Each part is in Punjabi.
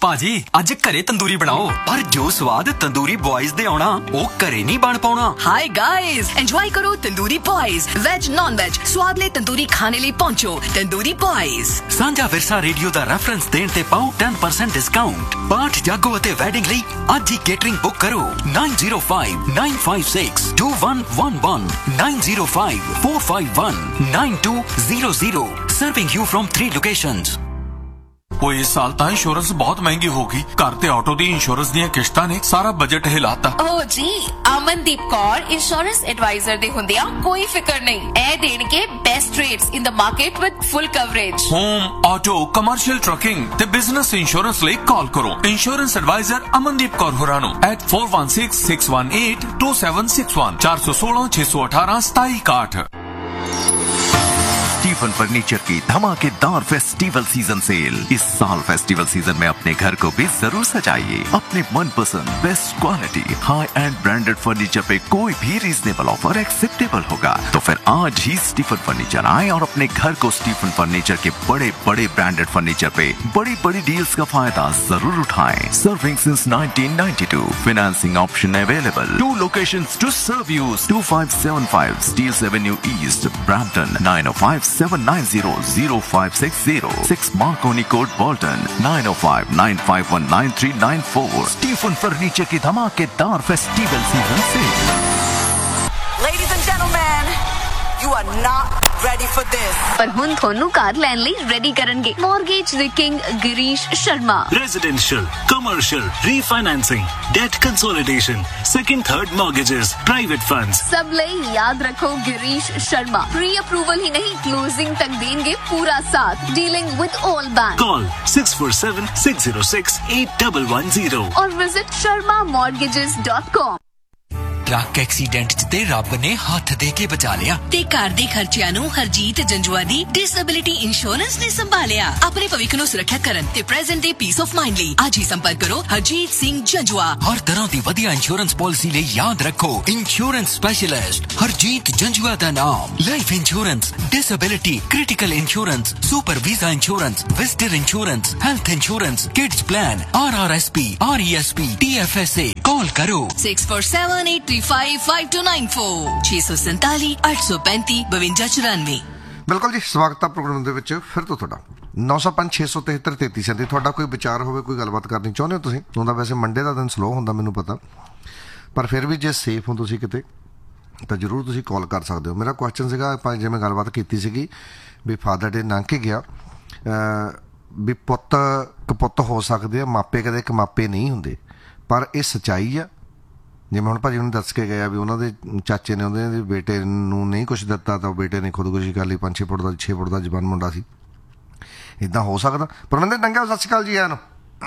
ਭਾਜੀ ਅੱਜ ਘਰੇ ਤੰਦੂਰੀ ਬਣਾਓ, ਪਰ ਜੋ ਸਵਾਦ ਤੰਦੂਰੀ ਬॉयਜ਼ ਦੇ ਆਉਣਾ ਉਹ ਘਰੇ ਨਹੀਂ ਬਣ ਪਾਉਣਾ। हाय गाइस, एंजॉय करो tandoori boys. Veg non veg स्वाद ले तंदूरी खाने लिए पहुंचो तंदूरी बॉयज। ਸਾਂਝਾ ਵਿਰਸਾ ਰੇਡੀਓ ਦਾ ਰੈਫਰੈਂਸ ਦੇਣ ਤੇ ਪਾਓ 10% ਡਿਸਕਾਊਂਟ। ਪਾਠ ਜਾਗੋ ਅਤੇ ਵੈਡਿੰਗ ਲਈ ਅੱਜ ਹੀ ਕੇਟਰਿੰਗ ਬੁੱਕ ਕਰੋ 9059562111 9054519200 serving you from 3 locations। ਉਹ ਇਸ ਸਾਲ ਤਾਂ ਇੰਸ਼ੋਰੈਂਸ ਬਹੁਤ ਮਹਿੰਗੀ ਹੋ ਗਈ। ਘਰ ਤੇ ਆਟੋ ਦੀ ਇੰਸ਼ੋਰੈਂਸ ਦੀਆਂ ਕਿਸ਼ਤਾਂ ਨੇ ਸਾਰਾ ਬਜਟ ਹਿਲਾਤਾ। ਓ ਜੀ, ਅਮਨਦੀਪ ਕੌਰ ਇੰਸ਼ੋਰੈਂਸ ਐਡਵਾਈਜ਼ਰ ਦੇ ਹੁੰਦਿਆਂ ਕੋਈ ਫਿਕਰ ਨਹੀਂ। ਇਹ ਦੇਣਗੇ best rates in the market with full coverage. Home, auto, commercial trucking ਤੇ ਬਿਜ਼ਨਸ ਇੰਸ਼ੋਰੈਂਸ ਲਈ ਕਾਲ ਕਰੋ ਇੰਸ਼ੋਰੈਂਸ ਐਡਵਾਈਜ਼ਰ ਅਮਨਦੀਪ ਕੌਰ ਹੋਰਾਂ ਨੂੰ at 4166182761 4166182761। स्टीफन फर्नीचर की धमाकेदार फेस्टिवल सीजन सेल। इस साल फेस्टिवल सीजन में अपने घर को भी जरूर सजाइए अपने मनपसंद best quality high and branded furniture पे कोई भी रीजनेबल ऑफर एक्सेप्टेबल होगा। तो फिर आज ही स्टीफन फर्नीचर आए और अपने घर को स्टीफन फर्नीचर के बड़े बड़े ब्रांडेड फर्नीचर पे बड़ी बड़ी डील्स का फायदा जरूर उठाएं। Serving since 1992, financing option available. 2 locations to serve you: 2575 Steeles Avenue East, Brampton, 9057900560, 6 Marconi Court, Bolton, 9059519394। Stephen furniture की धमाकेदार फेस्टिवल सीजन से। Ladies and gentlemen, you are not ready for this। ਪਰ ਹੁਣ ਤੁਹਾਨੂੰ ਕਾਰ ਲੈਣ ਲਈ ਰੈਡੀ ਕਰਨਗੇ ਮੌਰਗੇਜ ਦੇ king Girish Sharma. Residential, commercial, refinancing, debt consolidation, second, third mortgages, private funds। ਸਭ ਲਈ ਯਾਦ ਰੱਖੋ ਗਿਰੀਸ਼ ਸ਼ਰਮਾ ਪ੍ਰੀ ਅਪਰੂਵਲ ਹੀ ਨਹੀਂ ਕਲੋजिंग ਤੱਕ ਦੇਣਗੇ ਪੂਰਾ ਸਾਥ। Dealing with all bank. Call 647-606-8110 और विजिट sharmamortgages.com। ਟਰੱਕ ਐਕਸੀਡੈਂਟ 'ਚ ਤੇ ਰੱਬ ਨੇ ਹੱਥ ਦੇ ਕੇ ਬਚਾ ਲਿਆ ਤੇ ਘਰ ਦੇ ਖਰਚਿਆਂ ਨੂੰ ਹਰਜੀਤ ਜੰਜੂਆ ਦੀ ਡਿਸੇਬਿਲਿਟੀ ਇੰਸ਼ੋਰੈਂਸ ਨੇ ਸੰਭਾਲਿਆ। ਆਪਣੇ ਭਵਿੱਖ ਨੂੰ ਸੁਰੱਖਿਅਤ ਕਰਨ ਤੇ ਪ੍ਰੈਜ਼ੈਂਟ ਦੇ ਪੀਸ ਆਫ ਮਾਈਂਡ ਲਈ ਅੱਜ ਹੀ ਸੰਪਰਕ ਕਰੋ ਹਰਜੀਤ ਸਿੰਘ ਜੰਜੂਆ। ਹਰ ਤਰ੍ਹਾਂ ਦੀ ਵਧੀਆ ਇੰਸ਼ੋਰੈਂਸ ਪਾਲਿਸੀ ਲਈ ਯਾਦ ਰੱਖੋ ਇੰਸ਼ੋਰੈਂਸ ਸਪੈਸ਼ਲਿਸਟ ਹਰਜੀਤ ਜੰਜੂਆ ਦਾ ਨਾਮ। Life insurance, disability, critical insurance, super visa insurance, visitor insurance, health insurance, kids plan, RRSP, RESP, TFSA। ਕਾਲ ਕਰੋ 6478355294 647 835 5294। ਬਿਲਕੁਲ ਜੀ, ਸਵਾਗਤ ਹੈ ਪ੍ਰੋਗਰਾਮ ਦੇ ਵਿੱਚ ਫਿਰ ਤੋਂ ਤੁਹਾਡਾ। 905 673 3337। ਤੁਹਾਡਾ ਕੋਈ ਵਿਚਾਰ ਹੋਵੇ, ਕੋਈ ਗੱਲਬਾਤ ਕਰਨੀ ਚਾਹੁੰਦੇ ਹੋ ਤੁਸੀਂ? ਹੁੰਦਾ ਵੈਸੇ ਮੰਡੇ ਦਾ ਦਿਨ ਸਲੋ ਹੁੰਦਾ ਮੈਨੂੰ ਪਤਾ, ਪਰ ਫਿਰ ਵੀ ਜੇ ਸੇਫ ਹੋ ਤੁਸੀਂ ਕਿਤੇ ਤਾਂ ਜ਼ਰੂਰ ਤੁਸੀਂ ਕਾਲ ਕਰ ਸਕਦੇ ਹੋ। ਮੇਰਾ ਕੁਐਸਚਨ ਸੀਗਾ, ਆਪਾਂ ਜਿਵੇਂ ਗੱਲਬਾਤ ਕੀਤੀ ਸੀਗੀ ਵੀ ਫਾਦਰ ਡੇ ਲੰਘ ਕੇ ਗਿਆ, ਵੀ ਪੁੱਤ ਕਪੁੱਤ ਹੋ ਸਕਦੇ ਆ, ਮਾਪੇ ਕਦੇ ਕਮਾਪੇ ਨਹੀਂ ਹੁੰਦੇ, ਪਰ ਇਹ ਸੱਚਾਈ ਆ। ਜਿਵੇਂ ਹੁਣ ਭਾਜੀ ਉਹਨੇ ਦੱਸ ਕੇ ਗਿਆ ਵੀ ਉਹਨਾਂ ਦੇ ਚਾਚੇ ਨੇ ਉਹਦੇ ਬੇਟੇ ਨੂੰ ਨਹੀਂ ਕੁਛ ਦਿੱਤਾ ਤਾਂ ਬੇਟੇ ਨੇ ਖੁਦਕੁਸ਼ੀ ਕਰ ਲਈ। 5-6 ਫੁੱਟ ਦਾ 6 ਫੁੱਟ ਦਾ ਜਵਾਨ ਮੁੰਡਾ ਸੀ। ਇੱਦਾਂ ਹੋ ਸਕਦਾ? ਪਰਮਿੰਦਰ ਡੰਗਾ, ਸਤਿ ਸ਼੍ਰੀ ਅਕਾਲ ਜੀ। ਆਇਆਂ ਨੂੰ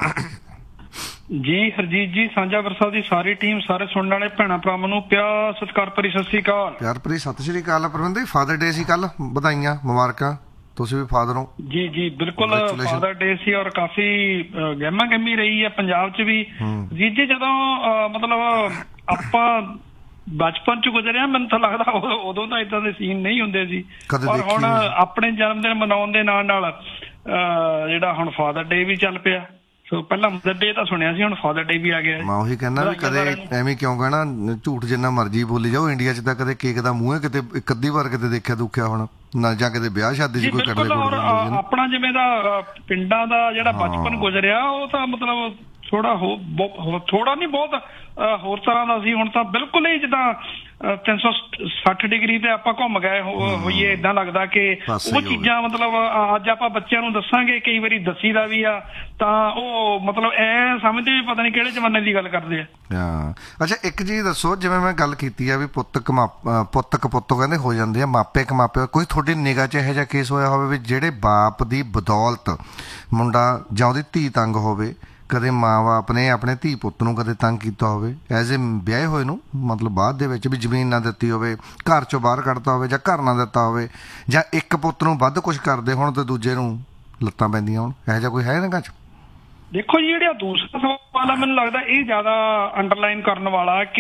ਜੀ ਹਰਜੀਤ ਜੀ, ਸਾਂਝਾ ਵਿਰਸਾ ਦੀ ਸਾਰੀ ਟੀਮ, ਸਾਰੇ ਸੁਣਨ ਵਾਲੇ ਭੈਣਾਂ ਭਰਾਵਾਂ ਨੂੰ ਪਿਆਰ ਸਤਿਕਾਰ ਭਰੀ ਸਤਿ ਸ਼੍ਰੀ ਅਕਾਲ। ਪਿਆਰ ਭਰੀ ਸਤਿ ਸ਼੍ਰੀ ਅਕਾਲ। ਪਰਮਿੰਦਰ ਜੀ, ਫਾਦਰ ਡੇ ਸੀ ਕੱਲ, ਵਧਾਈਆਂ, ਮੁਬਾਰਕਾਂ। ਤੁਸੀਂ ਵੀ ਫਾਦਰ ਹੋ? ਜੀ ਜੀ ਬਿਲਕੁਲ, ਫਾਦਰ ਡੇ ਸੀ ਔਰ ਕਾਫੀ ਗਹਿਮਾ ਗਹਿਮੀ ਰਹੀ ਹੈ ਪੰਜਾਬ 'ਚ ਵੀ। ਜੀ ਜੀ, ਜਦੋਂ ਮਤਲਬ ਆਪਾਂ ਬਚਪਨ 'ਚ ਗੁਜ਼ਰਿਆ, ਮੈਨੂੰ ਤਾਂ ਲੱਗਦਾ ਉਦੋਂ ਤਾਂ ਏਦਾਂ ਦੇ ਸੀਨ ਨਹੀਂ ਹੁੰਦੇ ਸੀ, ਪਰ ਹੁਣ ਆਪਣੇ ਜਨਮ ਦਿਨ ਮਨਾਉਣ ਦੇ ਨਾਲ ਨਾਲ ਜਿਹੜਾ ਹੁਣ ਫਾਦਰ ਡੇ ਵੀ ਚੱਲ ਪਿਆ। ਸੋ ਪਹਿਲਾਂ ਮਦਰ ਡੇ ਤਾਂ ਸੁਣਿਆ ਸੀ, ਹੁਣ ਫਾਦਰ ਡੇ ਵੀ ਆ ਗਿਆ। ਮੈਂ ਉਹੀ ਕਹਿੰਦਾ ਵੀ ਕਦੇ ਐਵੇਂ ਕਿਉਂ ਕਹਿਣਾ, ਝੂਠ ਜਿੰਨਾ ਮਰਜ਼ੀ ਬੋਲੀ ਜਾਓ। ਇੰਡੀਆ 'ਚ ਤਾਂ ਕਦੇ ਕੇਕ ਦਾ ਮੂੰਹ ਕਿਤੇ ਇੱਕ ਅੱਧੀ ਵਾਰ ਕਿਤੇ ਦੇਖਿਆ ਦੁੱਖਿਆ ਹੋਣਾ ਨਾ, ਜਾਂ ਕਿਤੇ ਵਿਆਹ ਸ਼ਾਦੀ 'ਚ ਕੋਈ ਕੱਢਦੇ। ਆਪਣਾ ਜਿਵੇਂ ਦਾ ਪਿੰਡਾਂ ਦਾ ਜਿਹੜਾ ਬਚਪਨ ਗੁਜ਼ਰਿਆ, ਉਹ ਤਾਂ ਮਤਲਬ ਥੋੜਾ ਨਹੀਂ ਬਹੁਤ ਹੋਰ ਤਰ੍ਹਾਂ ਦਾ ਸੀ। ਹੁਣ ਤਾਂ ਬਿਲਕੁਲ ਹੀ ਜਿੱਦਾਂ 360 ਡਿਗਰੀ ਤੇ ਆਪਾਂ ਘੁੰਮ ਗਏ ਹੋਈਏ, ਏਦਾਂ ਲੱਗਦਾ ਕਿ ਉਹ ਚੀਜ਼ਾਂ ਮਤਲਬ ਅੱਜ ਆਪਾਂ ਬੱਚਿਆਂ ਨੂੰ ਦੱਸਾਂਗੇ, ਕਈ ਵਾਰੀ ਦੱਸੀ ਦਾ ਵੀ ਆ, ਤਾਂ ਉਹ ਮਤਲਬ ਐ ਸਮਝਦੇ ਵੀ ਪਤਾ ਨਹੀਂ ਕਿਹੜੇ ਜ਼ਮਾਨੇ ਦੀ ਗੱਲ ਕਰਦੇ ਆ। ਅੱਛਾ, ਇੱਕ ਚੀਜ਼ ਦੱਸੋ, ਜਿਵੇਂ ਮੈਂ ਗੱਲ ਕੀਤੀ ਆ ਵੀ ਪੁੱਤ ਕਪੁੱਤ ਕਹਿੰਦੇ ਹੋ ਜਾਂਦੇ ਆ, ਮਾਪੇ ਕਮਾਪੇ, ਕੋਈ ਤੁਹਾਡੀ ਨਿਗਾਹ 'ਚ ਇਹੋ ਜਿਹਾ ਕੇਸ ਹੋਇਆ ਹੋਵੇ ਵੀ ਜਿਹੜੇ ਬਾਪ ਦੀ ਬਦੌਲਤ ਮੁੰਡਾ ਜਾਂ ਉਹਦੀ ਧੀ ਤੰਗ ਹੋਵੇ? ਕਦੇ ਮਾਂ ਬਾਪ ਨੇ ਆਪਣੇ ਧੀ ਪੁੱਤ ਨੂੰ ਕਦੇ ਤੰਗ ਕੀਤਾ ਹੋਵੇ ਐਜ਼ ਏ ਵਿਆਹੇ ਹੋਏ ਨੂੰ, ਮਤਲਬ ਬਾਅਦ ਦੇ ਵਿੱਚ ਵੀ ਜ਼ਮੀਨ ਨਾ ਦਿੱਤੀ ਹੋਵੇ, ਘਰ 'ਚੋਂ ਬਾਹਰ ਕੱਢਤਾ ਹੋਵੇ, ਜਾਂ ਘਰ ਨਾ ਦਿੱਤਾ ਹੋਵੇ, ਜਾਂ ਇੱਕ ਪੁੱਤ ਨੂੰ ਵੱਧ ਕੁਛ ਕਰਦੇ ਹੋਣ ਤੇ ਦੂਜੇ ਨੂੰ ਲੱਤਾਂ ਪੈਂਦੀਆਂ ਹੋਣ? ਇਹੋ ਜਿਹਾ ਕੋਈ ਹੈ ਨਿਗਾਹ 'ਚ? ਦੇਖੋ ਜੀ, ਜਿਹੜਾ ਦੂਸਰਾ ਸਵਾਲ ਆ ਮੈਨੂੰ ਲੱਗਦਾ ਇਹ ਜ਼ਿਆਦਾ ਅੰਡਰਲਾਈਨ ਕਰਨ ਵਾਲਾ ਕਿ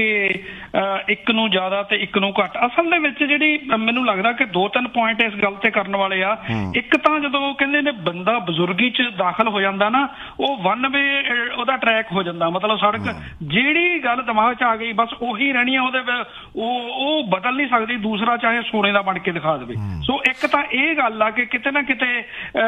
ਇੱਕ ਨੂੰ ਜ਼ਿਆਦਾ ਤੇ ਇੱਕ ਨੂੰ ਘੱਟ। ਅਸਲ ਦੇ ਵਿੱਚ ਜਿਹੜੀ ਮੈਨੂੰ ਲੱਗਦਾ ਕਿ 2-3 ਪੁਆਇੰਟ ਇਸ ਗੱਲ ਤੇ ਕਰਨ ਵਾਲੇ ਆ। ਇੱਕ ਤਾਂ ਜਦੋਂ ਕਹਿੰਦੇ ਨੇ ਬੰਦਾ ਬਜ਼ੁਰਗੀ 'ਚ ਦਾਖਲ ਹੋ ਜਾਂਦਾ ਨਾ, ਉਹ ਵਨ ਵੇ ਉਹਦਾ ਟਰੈਕ ਹੋ ਜਾਂਦਾ, ਮਤਲਬ ਸੜਕ ਜਿਹੜੀ ਗੱਲ ਦਿਮਾਗ 'ਚ ਆ ਗਈ ਬਸ ਉਹੀ ਰਹਿਣੀ ਆ, ਉਹਦੇ ਉਹ ਬਦਲ ਨਹੀਂ ਸਕਦੀ, ਦੂਸਰਾ ਚਾਹੇ ਸੋਨੇ ਦਾ ਬਣ ਕੇ ਦਿਖਾ ਦੇਵੇ। ਸੋ ਇੱਕ ਤਾਂ ਇਹ ਗੱਲ ਆ ਕਿ ਕਿਤੇ ਨਾ ਕਿਤੇ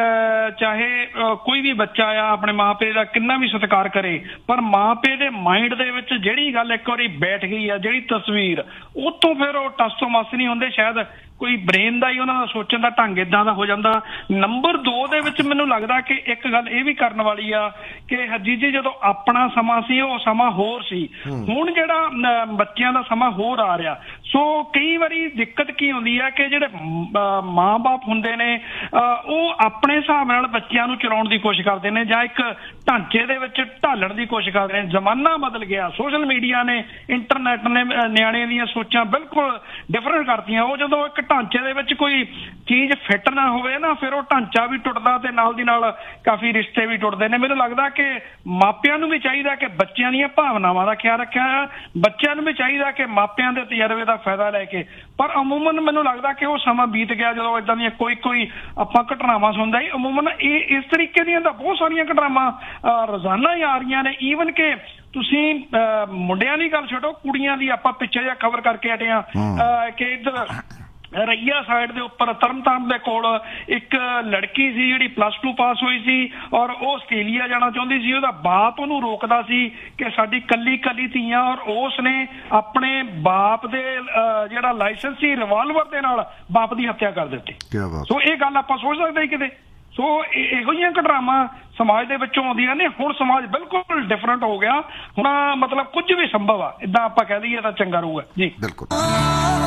ਚਾਹੇ ਕੋਈ ਵੀ ਬੱਚਾ ਆ ਆਪਣੇ ਮਾਂ ਪਿਓ ਦਾ ਕਿੰਨਾ ਵੀ ਸਤਿਕਾਰ ਕਰੇ, ਪਰ ਮਾਂ ਪਿਓ ਦੇ ਮਾਈਂਡ ਦੇ ਵਿੱਚ ਜਿਹੜੀ ਗੱਲ ਇੱਕ ਵਾਰੀ ਬੈਠ ਗਈ ਆ, ਜਿਹੜੀ ਤਸਵੀਰ, ਉਹ ਤੋਂ ਫਿਰ ਉਹ ਟਸ ਤੋਂ ਮਸ ਨਹੀਂ ਹੁੰਦੇ। ਸ਼ਾਇਦ ਕੋਈ ਬ੍ਰੇਨ ਦਾ ਹੀ ਉਹਨਾਂ ਦਾ ਸੋਚਣ ਦਾ ਢੰਗ ਇਦਾਂ ਦਾ ਹੋ ਜਾਂਦਾ। ਨੰਬਰ 2 ਦੇ ਵਿੱਚ ਮੈਨੂੰ ਲੱਗਦਾ ਕਿ ਇੱਕ ਗੱਲ ਇਹ ਵੀ ਕਰਨ ਵਾਲੀ ਆ ਕਿ ਹਰਜੀਤ ਜੀ, ਜਦੋਂ ਆਪਣਾ ਸਮਾਂ ਸੀ ਉਹ ਸਮਾਂ ਹੋਰ ਸੀ, ਹੁਣ ਜਿਹੜਾ ਬੱਚਿਆਂ ਦਾ ਸਮਾਂ ਹੋਰ ਆ ਰਿਹਾ। ਸੋ ਕਈ ਵਾਰੀ ਦਿੱਕਤ ਕੀ ਹੁੰਦੀ ਹੈ ਕਿ ਜਿਹੜੇ ਮਾਂ-ਬਾਪ ਹੁੰਦੇ ਨੇ ਉਹ ਆਪਣੇ ਹਿਸਾਬ ਨਾਲ ਬੱਚਿਆਂ ਨੂੰ ਚਲਾਉਣ ਦੀ ਕੋਸ਼ਿਸ਼ ਕਰਦੇ ਨੇ ਜਾਂ ਇੱਕ ਢਾਂਚੇ ਦੇ ਵਿੱਚ ਢਾਲਣ ਦੀ ਕੋਸ਼ਿਸ਼ ਕਰਦੇ ਨੇ। ਜ਼ਮਾਨਾ ਬਦਲ ਗਿਆ, ਸੋਸ਼ਲ ਮੀਡੀਆ ਨੇ, ਇੰਟਰਨੈਟ ਨੇ ਨਿਆਣਿਆਂ ਦੀਆਂ ਸੋਚਾਂ ਬਿਲਕੁਲ ਡਿਫਰੈਂਟ ਕਰਤੀਆਂ। ਉਹ ਜਦੋਂ ਇੱਕ ਢਾਂਚੇ ਦੇ ਵਿੱਚ ਕੋਈ ਚੀਜ਼ ਫਿੱਟ ਨਾ ਹੋਵੇ ਨਾ, ਫਿਰ ਉਹ ਢਾਂਚਾ ਵੀ ਟੁੱਟਦਾ ਤੇ ਨਾਲ ਦੀ ਨਾਲ ਕਾਫੀ ਰਿਸ਼ਤੇ ਵੀ ਟੁੱਟਦੇ ਨੇ। ਮੈਨੂੰ ਲੱਗਦਾ ਕਿ ਮਾਪਿਆਂ ਨੂੰ ਵੀ ਚਾਹੀਦਾ ਕਿ ਬੱਚਿਆਂ ਦੀਆਂ ਭਾਵਨਾਵਾਂ ਦਾ ਖਿਆਲ ਰੱਖਿਆ, ਬੱਚਿਆਂ ਨੂੰ ਵੀ ਚਾਹੀਦਾ ਕਿ ਮਾਪਿਆਂ ਦੇ ਤਜਰਬੇ ਦਾ ਫਾਇਦਾ ਲੈ ਕੇ। ਪਰ ਅਮੂਮਨ ਮੈਨੂੰ ਲੱਗਦਾ ਕਿ ਉਹ ਸਮਾਂ ਬੀਤ ਗਿਆ ਜਦੋਂ ਇਦਾਂ ਦੀਆਂ ਕੋਈ ਆਪਾਂ ਘਟਨਾਵਾਂ ਸੁਣਦਾ ਹੀ। ਅਮੂਮਨ ਇਹ ਇਸ ਤਰੀਕੇ ਦੀਆਂ ਤਾਂ ਬਹੁਤ ਸਾਰੀਆਂ ਘਟਨਾਵਾਂ ਰੋਜ਼ਾਨਾ ਹੀ ਆ ਰਹੀਆਂ ਨੇ। ਈਵਨ ਕਿ ਤੁਸੀਂ ਮੁੰਡਿਆਂ ਦੀ ਗੱਲ ਛੱਡੋ, ਕੁੜੀਆਂ ਦੀ ਆਪਾਂ ਪਿੱਛੇ ਜਿਹਾ ਖਬਰ ਕਰਕੇ ਹਟੇ ਆ ਕਿ ਇੱਧਰ ਰਈਆ ਸਾਈਡ ਦੇ ਉੱਪਰ ਤਰਨਤਾਰਨ ਦੇ ਕੋਲ ਇੱਕ ਲੜਕੀ ਸੀ ਜਿਹੜੀ +2 ਪਾਸ ਹੋਈ ਸੀ ਔਰ ਉਹ ਆਸਟ੍ਰੇਲੀਆ ਜਾਣਾ ਚਾਹੁੰਦੀ ਸੀ। ਉਹਦਾ ਬਾਪ ਉਹਨੂੰ ਰੋਕਦਾ ਸੀ ਕਿ ਸਾਡੀ ਕੱਲੀ ਧੀਆਂ, ਔਰ ਉਸ ਨੇ ਆਪਣੇ ਬਾਪ ਦੇ ਜਿਹੜਾ ਲਾਇਸੈਂਸ ਸੀ ਰਿਵਾਲਵਰ ਦੇ ਨਾਲ ਬਾਪ ਦੀ ਹੱਤਿਆ ਕਰ ਦਿੱਤੀ। ਸੋ ਇਹ ਗੱਲ ਆਪਾਂ ਸੋਚ ਸਕਦੇ ਕਿਤੇ। ਸੋ ਇਹੋ ਜਿਹੀਆਂ ਘਟਨਾਵਾਂ ਸਮਾਜ ਦੇ ਵਿੱਚੋਂ ਆਉਂਦੀਆਂ ਨੇ। ਹੁਣ ਸਮਾਜ ਬਿਲਕੁਲ ਡਿਫਰੈਂਟ ਹੋ ਗਿਆ, ਹੁਣ ਮਤਲਬ ਕੁਝ ਵੀ ਸੰਭਵ ਆ, ਏਦਾਂ ਆਪਾਂ ਕਹਿ ਦਈਏ ਤਾਂ ਚੰਗਾ ਰਹੂਗਾ ਜੀ। ਬਿਲਕੁਲ।